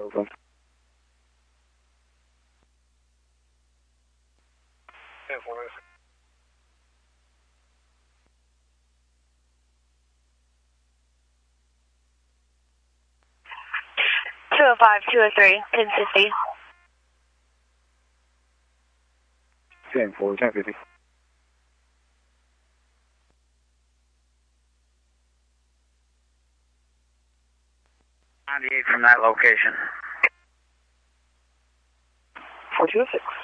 Oakland. 205, 203, 1050. 10-4, 1050. 98 from that location. 4206.